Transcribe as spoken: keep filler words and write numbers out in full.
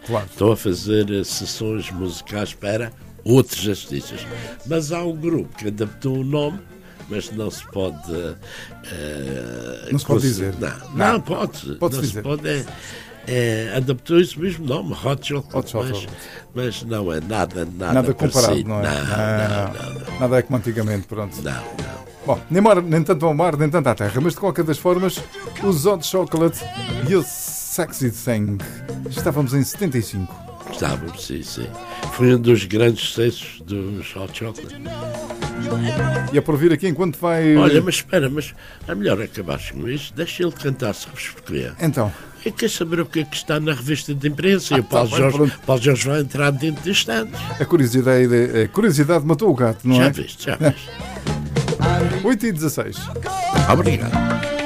Claro. Estão a fazer uh, sessões musicais para outros artistas. Mas há um grupo que adaptou o nome, mas não se pode... Uh, não se pode dizer. Não, não, não pode. Pode não dizer. se pode... É, É, adaptou esse mesmo nome, Hot Chocolate, Hot Chocolate. Mas, mas não é nada, nada, Nada comparado, parecido. não é? Não, não, não, não, não. Nada é como antigamente, pronto. Não, não. Bom, nem, mar, nem tanto ao mar, nem tanto à terra, mas de qualquer das formas, os Hot Chocolate e o Sexy Thing. Estávamos em setenta e cinco. Estávamos, sim, sim. Foi um dos grandes sucessos dos Hot Chocolate. E é por vir aqui enquanto vai... Olha, mas espera, mas é melhor acabares com isto. Deixa ele cantar, sabes porquê? Então... Eu quero saber o que é que está na revista de imprensa. Ah, e o Paulo, tá, Jorge, pronto. Paulo Jorge vai entrar dentro de instantes. A curiosidade, a curiosidade matou o gato, não Já é? viste, já viste. oito e dezasseis. Obrigado.